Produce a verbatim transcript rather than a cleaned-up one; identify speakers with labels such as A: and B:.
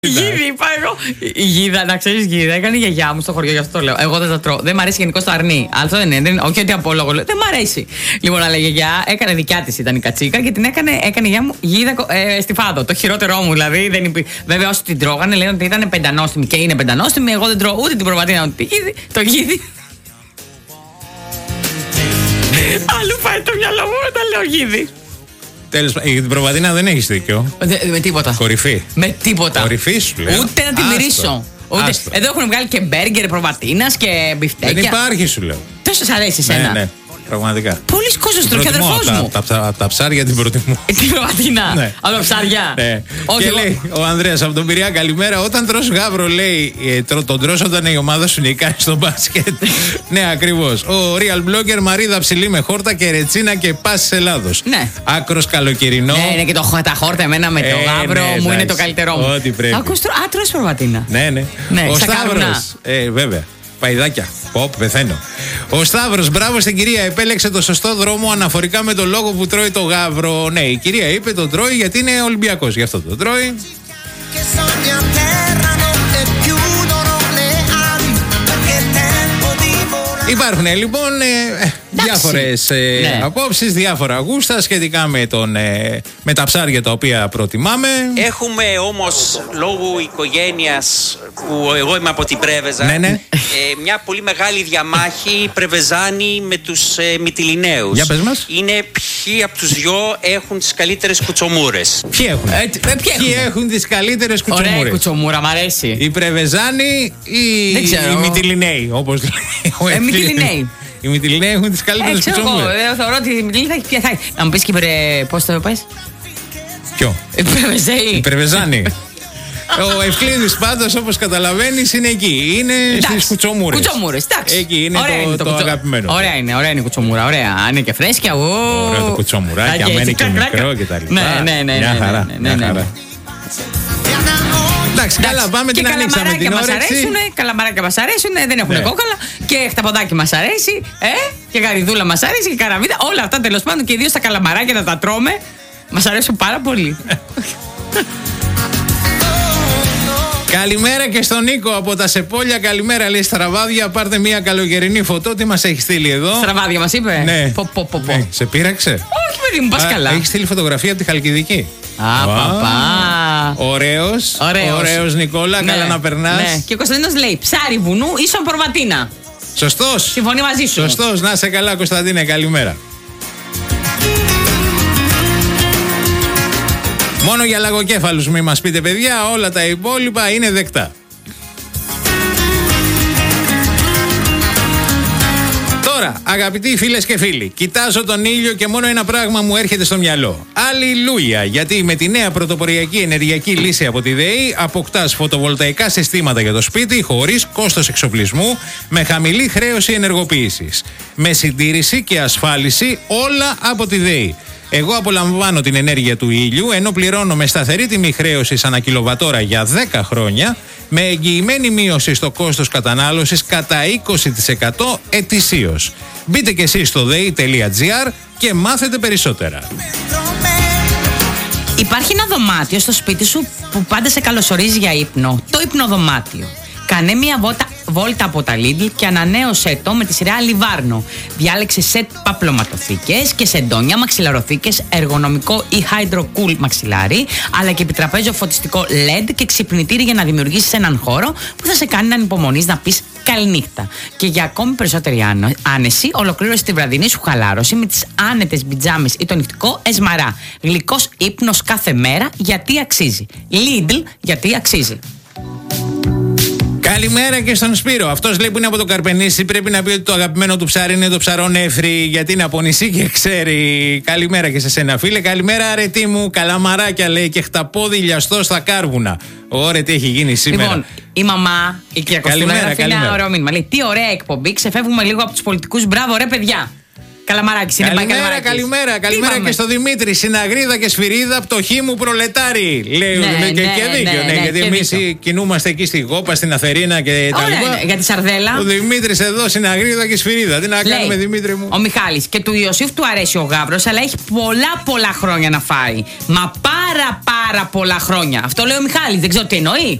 A: Γίδι, είπα εγώ. Η γίδα, να ξέρει, γίδα έκανε η γιαγιά μου στο χωριό, γι' αυτό το λέω. Εγώ δεν τα τρώω. Δεν μ' αρέσει γενικώ το αρνί. Αυτό δεν είναι. Δεν, όχι ότι απόλογο λέω. Δεν μ' αρέσει. Λοιπόν, αλλά η γιαγιά έκανε δικιά τη, ήταν η κατσίκα και την έκανε, έκανε η γιαγιά μου γίδα ε, στη φάδο. Το χειρότερό μου δηλαδή. Δεν υπή... Βέβαια, όσοι την τρώγανε λένε ότι ήταν πεντανόστιμη και είναι πεντανόστιμη. Εγώ δεν τρώω ούτε την προβατίνα ούτε γίδι. Το γίδι. Αλλού πάει το μυαλό μου όταν λέω γίδι.
B: Τέλος πάντων, για την προβατίνα δεν έχεις δίκιο.
A: Δε, με τίποτα.
B: Κορυφή.
A: Με τίποτα.
B: Κορυφή σου λέω.
A: Ούτε να τη μυρίσω. Ούτε... Εδώ έχουν βγάλει και μπέργκερ προβατίνας και μπιφτέκια.
B: Δεν υπάρχει, σου λέω.
A: Τόσο σ' αρέσει εσένα.
B: Ναι, ναι. Πραγματικά.
A: Πολλοί κόσμος τρώει και αδερφός μου.
B: Από τα, τα ψάρια την προτιμώ.
A: Την προβατίνα.
B: Ναι.
A: Από τα ψάρια.
B: Ναι.
A: Όχι,
B: και
A: εγώ...
B: λέει ο Ανδρέας από τον Πειραιά, καλημέρα. Όταν τρως γάβρο, λέει, ε, τον τρως όταν η ομάδα σου νικάει στο μπάσκετ. Ναι, ακριβώς. Ο real blogger Μαρίδα ψηλή με χόρτα και ρετσίνα και πάσης Ελλάδος.
A: Ναι.
B: Άκρος καλοκαιρινό.
A: Ναι, ναι, και το, τα χόρτα εμένα με το
B: ε,
A: γάβρο
B: ναι,
A: μου
B: ναι,
A: είναι το καλύτερό μου.
B: Ό,τι πρέπει.
A: Ακούς, α, τρως προβατίνα.
B: Ναι, ναι.
A: Ναι,
B: ο
A: στα
B: Σταύρος. Ε, βέβαια. Παϊδάκια. Ποπ, πεθαίνω. Ο Σταύρος, μπράβο στην κυρία, επέλεξε το σωστό δρόμο αναφορικά με το λόγο που τρώει το γάβρο. Ναι, η κυρία είπε το τρώει γιατί είναι Ολυμπιακός, γι' αυτό το τρώει. Υπάρχουν λοιπόν ε, διάφορες ε, ναι. απόψεις, διάφορα γούστα σχετικά με, τον, ε, με τα ψάρια τα οποία προτιμάμε.
C: Έχουμε όμως λόγω οικογένειας που εγώ είμαι από την Πρέβεζα,
B: ναι, ναι.
C: Ε, μια πολύ μεγάλη διαμάχη Πρεβεζάνη με τους ε, Μυτιληναίους.
B: Για πες μας.
C: Είναι ποιοι από τους δυο έχουν τις καλύτερες κουτσομούρες.
B: Ποιοι έχουν,
A: ε, ποιοι έχουν.
B: ποιοι έχουν τις καλύτερες κουτσομούρες.
A: Ωραία κουτσομούρα, μ' αρέσει.
B: Οι Πρεβεζάνοι ή οι Μυτιληναίοι, όπως λέει.
A: Ε, Μυτιληναίοι.
B: Οι Μυτιληναίοι έχουν τις καλύτερες κουτσομούρες.
A: Εγώ θεωρώ ότι οι Μυτιληναίοι θα έχει. Να μου πεις και πώς το πες.
B: Ποιο?
A: Οι Πρεβεζαίοι.
B: Οι Πρεβεζάνοι. Ο Ευκλήδης πάντως, όπως καταλαβαίνεις, είναι εκεί. Είναι στις κουτσομούρες.
A: Κουτσομούρες, εντάξει.
B: Εκεί είναι
A: ωραία
B: το,
A: είναι
B: το,
A: το
B: το
A: κουτσο...
B: αγαπημένο.
A: Ωραία είναι, ωραία είναι η κουτσομούρα. Ωραία. Αν είναι και φρέσκια. Ο...
B: Ωραίο το κουτσομουράκι, αν είναι και μικρό και τα λοιπά.
A: Ναι, ναι, ναι.
B: Μια χαρά.
A: Ναι, ναι, ναι, ναι.
B: Εντάξει, καλά, πάμε την ανοίξαμε την όρεξη.
A: Καλαμαράκια μας αρέσουν, δεν έχουν
B: ναι.
A: κόκαλα. Και χταποδάκι μας αρέσει. Ε, και γαριδούλα μας αρέσει και καραβίδα. Όλα αυτά τέλος πάντων και ιδίως τα καλαμαράκια να τα τρώμε. Μας αρέσουν πάρα πολύ.
B: Καλημέρα και στον Νίκο από τα Σεπόλια. Καλημέρα, λέει Στραβάδια. Πάρτε μια καλοκαιρινή φωτό. Τι μας έχει στείλει εδώ?
A: Στραβάδια μας είπε.
B: Ναι.
A: Πο, πο, πο, πο.
B: Ναι. Σε πείραξε?
A: Όχι, παιδί μου, πας καλά.
B: Έχει στείλει φωτογραφία από τη Χαλκιδική.
A: Α, παπά.
B: Ωραίος.
A: Ωραίος.
B: Ωραίος, Νικόλα. Ναι. Καλά να περνάς.
A: Ναι. Και ο Κωνσταντίνος λέει ψάρι βουνού ίσον προβατίνα.
B: Σωστός.
A: Συμφωνεί μαζί σου.
B: Σωστός. Να σε καλά, Κωνσταντίνε. Καλημέρα. Μόνο για λαγοκέφαλους μη μας πείτε, παιδιά, όλα τα υπόλοιπα είναι δεκτά. Τώρα, αγαπητοί φίλες και φίλοι, κοιτάζω τον ήλιο και μόνο ένα πράγμα μου έρχεται στο μυαλό. Αλληλούια! Γιατί με τη νέα πρωτοποριακή ενεργειακή λύση από τη ΔΕΗ αποκτάς φωτοβολταϊκά συστήματα για το σπίτι χωρίς κόστος εξοπλισμού, με χαμηλή χρέωση ενεργοποίησης. Με συντήρηση και ασφάλιση όλα από τη ΔΕΗ. Εγώ απολαμβάνω την ενέργεια του ήλιου, ενώ πληρώνω με σταθερή τιμή χρέωσης ανά κιλοβατόρα για δέκα χρόνια, με εγγυημένη μείωση στο κόστος κατανάλωσης κατά είκοσι τοις εκατό ετησίως. Μπείτε και εσείς στο δέη τελεία τζι άρ και μάθετε περισσότερα.
A: Υπάρχει ένα δωμάτιο στο σπίτι σου που πάντα σε καλωσορίζει για ύπνο. Το ύπνοδωμάτιο. Κάνε μια βόλτα, βόλτα από τα Lidl και ανανέωσέ το με τη σειρά Livarno. Διάλεξε σετ παπλωματοθήκες και σεντόνια, μαξιλαροθήκες, εργονομικό ή Hydro Cool μαξιλάρι, αλλά και επιτραπέζιο φωτιστικό ελ ι ντι και ξυπνητήρι για να δημιουργήσεις έναν χώρο που θα σε κάνει να ανυπομονείς να πεις καληνύχτα. Και για ακόμη περισσότερη άνεση, ολοκλήρωσε τη βραδινή σου χαλάρωση με τις άνετες πιτζάμες ή το νυχτικό εσμαρά. Γλυκός ύπνος κάθε μέρα γιατί αξίζει. Lidl γιατί αξίζει.
B: Καλημέρα και στον Σπύρο. Αυτός λέει που είναι από το Καρπενήσι πρέπει να πει ότι το αγαπημένο του ψάρι είναι το ψαρονέφρι, γιατί είναι από νησί και ξέρει. Καλημέρα και σε σένα, φίλε. Καλημέρα, αρετή μου. Καλαμαράκια λέει και χταπόδι λιαστό στα κάρβουνα. Ωραία, τι έχει γίνει σήμερα.
A: Λοιπόν, η μαμά, η κυρία Κωστούλα, γράφει ένα ωραίο μήνυμα. Λέει: τι ωραία εκπομπή, ξεφεύγουμε λίγο από τους πολιτικούς. Μπράβο, ρε παιδιά. Καλαμαράκης είναι, πάει
B: Καλημέρα,
A: Καλαμαράκης.
B: καλημέρα,
A: Τι
B: καλημέρα
A: είπαμε?
B: και στο Δημήτρη. Συναγρίδα και σφυρίδα, πτωχή μου προλετάρι. Λέει
A: Ναι,
B: και,
A: ναι,
B: και
A: ναι,
B: δίκιο, ναι,
A: ναι,
B: γιατί
A: και
B: εμεί
A: δίκιο.
B: κινούμαστε εκεί στη Γόπα, στην Αθερίνα και τα
A: Ωραία,
B: λοιπά.
A: ναι, για τη Σαρδέλα.
B: Ο Δημήτρη εδώ, συναγρίδα και σφυρίδα. Τι να
A: Λέει,
B: κάνουμε, Δημήτρη μου.
A: ο Μιχάλης, και του Ιωσήφ του αρέσει ο γάβρος, αλλά έχει πολλά πολλά χρόνια να φάει. Μα πάρα πάρα πολλά χρόνια. Αυτό λέει ο Μιχάλης, δεν ξέρω τι εννοεί.